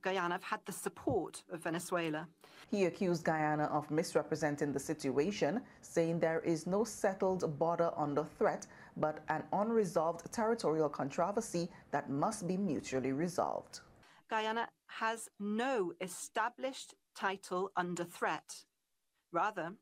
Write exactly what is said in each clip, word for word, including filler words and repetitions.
Guyana have had the support of Venezuela. He accused Guyana of misrepresenting the situation, saying there is no settled border under threat, but an unresolved territorial controversy that must be mutually resolved. Guyana has no established title under threat. Rather,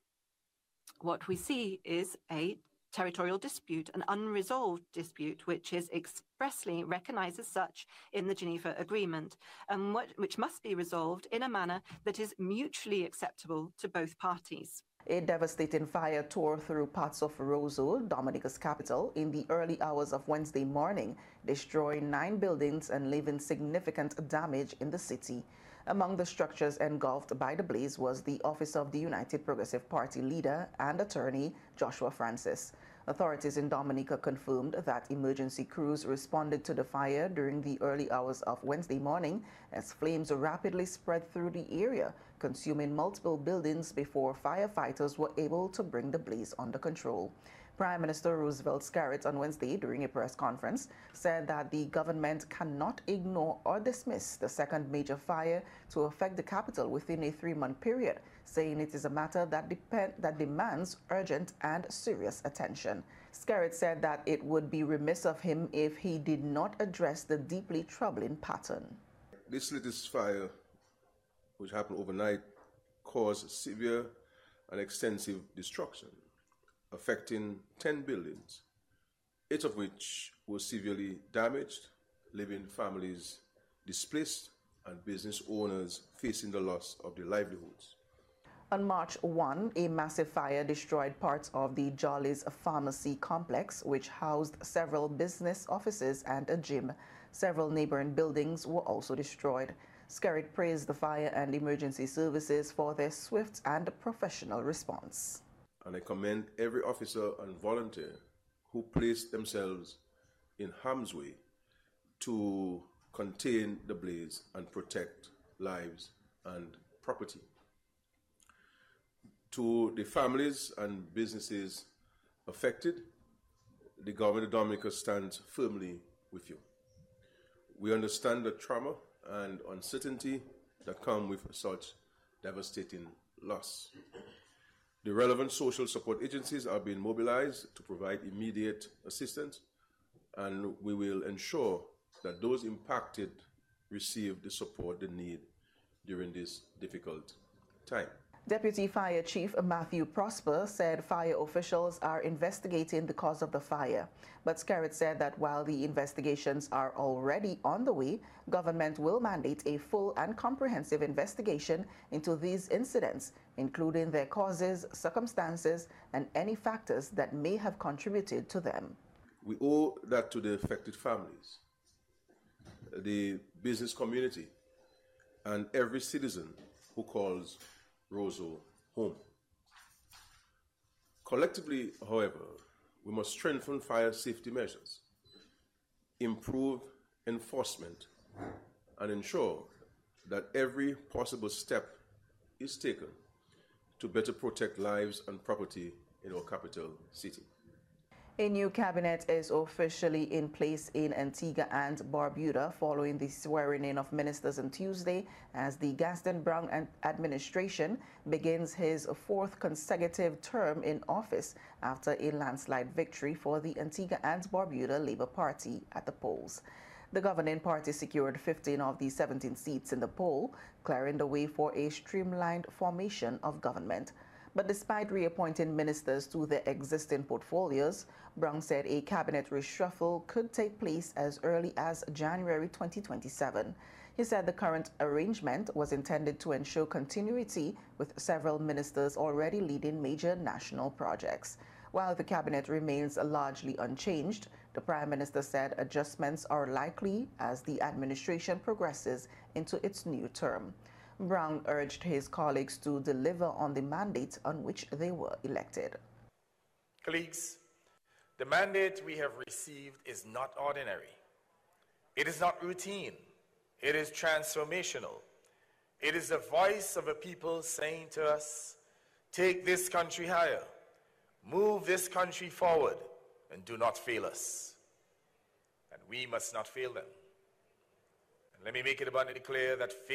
what we see is a territorial dispute, an unresolved dispute, which is expressly recognized as such in the Geneva Agreement, and what, which must be resolved in a manner that is mutually acceptable to both parties. A devastating fire tore through parts of Roseau, Dominica's capital, in the early hours of Wednesday morning, destroying nine buildings and leaving significant damage in the city. Among the structures engulfed by the blaze was the office of the United Progressive Party leader and attorney, Joshua Francis. Authorities in Dominica confirmed that emergency crews responded to the fire during the early hours of Wednesday morning as flames rapidly spread through the area, consuming multiple buildings before firefighters were able to bring the blaze under control. Prime Minister Roosevelt Skerrit on Wednesday during a press conference said that the government cannot ignore or dismiss the second major fire to affect the capital within a three-month period, saying it is a matter that, depend, that demands urgent and serious attention. Skerrit said that it would be remiss of him if he did not address the deeply troubling pattern. This latest fire, which happened overnight, caused severe and extensive destruction, affecting ten buildings, eight of which were severely damaged, leaving families displaced and business owners facing the loss of their livelihoods. On March first, a massive fire destroyed parts of the Jolly's Pharmacy complex, which housed several business offices and a gym. Several neighboring buildings were also destroyed. Skerrit praised the fire and emergency services for their swift and professional response. And I commend every officer and volunteer who placed themselves in harm's way to contain the blaze and protect lives and property. To the families and businesses affected, the government of Dominica stands firmly with you. We understand the trauma and uncertainty that come with such devastating loss. The relevant social support agencies are being mobilized to provide immediate assistance, and we will ensure that those impacted receive the support they need during this difficult time. Deputy Fire Chief Matthew Prosper said fire officials are investigating the cause of the fire. But Skerrit said that while the investigations are already on the way, government will mandate a full and comprehensive investigation into these incidents, including their causes, circumstances, and any factors that may have contributed to them. We owe that to the affected families, the business community, and every citizen who calls Roseau home. Collectively, however, we must strengthen fire safety measures, improve enforcement, and ensure that every possible step is taken to better protect lives and property in our capital city. A new cabinet is officially in place in Antigua and Barbuda following the swearing-in of ministers on Tuesday as the Gaston Browne administration begins his fourth consecutive term in office after a landslide victory for the Antigua and Barbuda Labour Party at the polls. The governing party secured fifteen of the seventeen seats in the poll, clearing the way for a streamlined formation of government. But despite reappointing ministers to their existing portfolios, Browne said a cabinet reshuffle could take place as early as January twenty twenty-seven. He said the current arrangement was intended to ensure continuity with several ministers already leading major national projects. While the cabinet remains largely unchanged, the Prime Minister said adjustments are likely as the administration progresses into its new term. Browne urged his colleagues to deliver on the mandate on which they were elected. Colleagues, the mandate we have received is not ordinary. It is not routine. It is transformational. It is the voice of a people saying to us, take this country higher, move this country forward, and do not fail us. And we must not fail them. And let me make it abundantly clear that